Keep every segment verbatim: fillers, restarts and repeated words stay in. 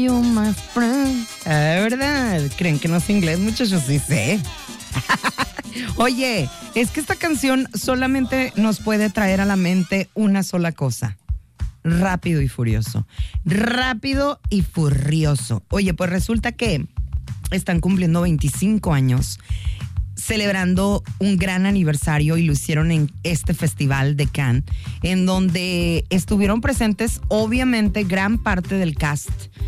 You, my friend. Ah, ¿verdad? ¿Creen que no sé inglés, muchachos? Sí sé. Oye, es que esta canción solamente nos puede traer a la mente una sola cosa. Rápido y Furioso. Rápido y Furioso. Oye, pues resulta que están cumpliendo veinticinco años, celebrando un gran aniversario, y lo hicieron en este festival de Cannes, en donde estuvieron presentes obviamente gran parte del cast,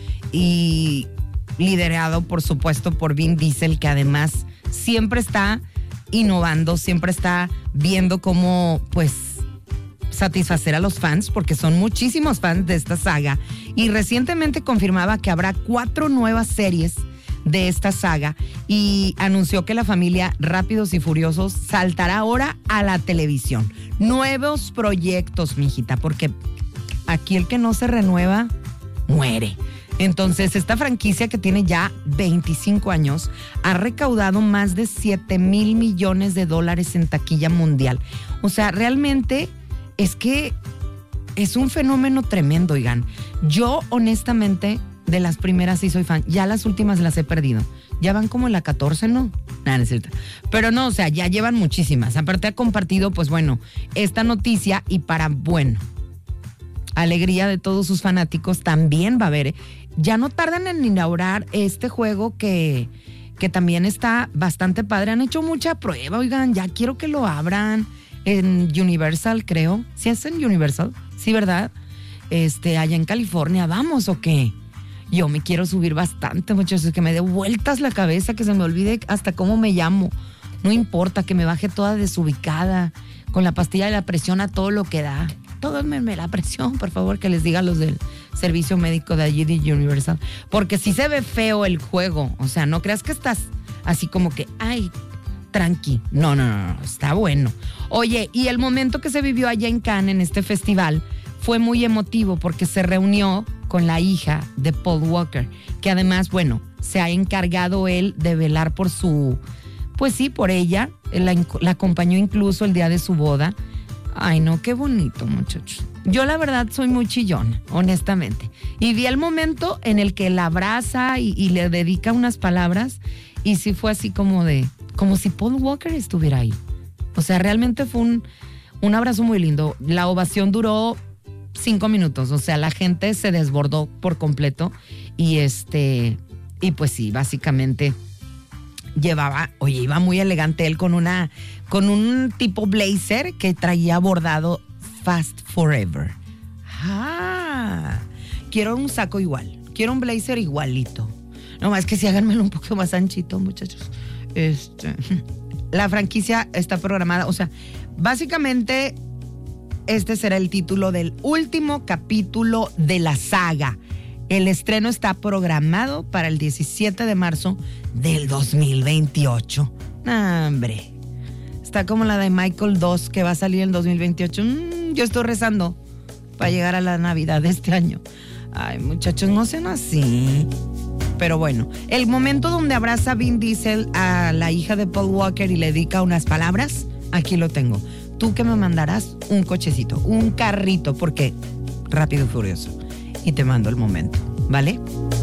y liderado por supuesto por Vin Diesel, que además siempre está innovando, siempre está viendo cómo pues satisfacer a los fans, porque son muchísimos fans de esta saga, y recientemente confirmaba que habrá cuatro nuevas series de esta saga, y anunció que la familia Rápidos y Furiosos saltará ahora a la televisión. Nuevos proyectos, mijita, porque aquí el que no se renueva, muere. Entonces, esta franquicia, que tiene ya veinticinco años, ha recaudado más de siete mil millones de dólares en taquilla mundial. O sea, realmente es que es un fenómeno tremendo, oigan. Yo, honestamente, de las primeras sí soy fan. Ya las últimas las he perdido. Ya van como en la catorce, ¿no? Nada, no es cierto. Pero no, o sea, ya llevan muchísimas. Aparte ha compartido, pues bueno, esta noticia, y para, bueno, alegría de todos sus fanáticos, también va a haber. Ya no tardan en inaugurar este juego que, que también está bastante padre. Han hecho mucha prueba, oigan, ya quiero que lo abran en Universal, creo. ¿Sí es en Universal? Sí, ¿verdad? Este, allá en California, ¿vamos o qué? Yo me quiero subir bastante, muchachos, que me dé vueltas la cabeza, que se me olvide hasta cómo me llamo. No importa, que me baje toda desubicada, con la pastilla de la presión a todo lo que da. Tómenme la presión, por favor, que les diga a los del servicio médico de allí de Universal. Porque sí se ve feo el juego. O sea, no creas que estás así como que, ay, tranqui. No, no, no, no, está bueno. Oye, y el momento que se vivió allá en Cannes, en este festival, fue muy emotivo, porque se reunió con la hija de Paul Walker, que además, bueno, se ha encargado él de velar por su, pues sí, por ella. La, la acompañó incluso el día de su boda. Ay, no, qué bonito, muchachos. Yo la verdad soy muy chillona, honestamente. Y vi el momento en el que la abraza y, y le dedica unas palabras, y sí fue así como de, como si Paul Walker estuviera ahí. O sea, realmente fue un, un abrazo muy lindo. La ovación duró cinco minutos, o sea, la gente se desbordó por completo, y este, y pues sí, básicamente llevaba, oye, iba muy elegante él con una, con un tipo blazer que traía bordado Fast Forever. Ah, quiero un saco igual, quiero un blazer igualito. No más que si háganmelo un poco más anchito, muchachos. Este, la franquicia está programada, o sea, básicamente este será el título del último capítulo de la saga. El estreno está programado para el diecisiete de marzo del dos mil veintiocho. ¡Ah, hombre! Está como la de Michael dos, que va a salir en dos mil veintiocho. Mm, yo estoy rezando para llegar a la Navidad de este año. Ay, muchachos, no sean así. Pero bueno, el momento donde abraza Vin Diesel a la hija de Paul Walker y le dedica unas palabras, aquí lo tengo. Tú que me mandarás un cochecito, un carrito, porque Rápido y Furioso. Y te mando el momento, ¿vale?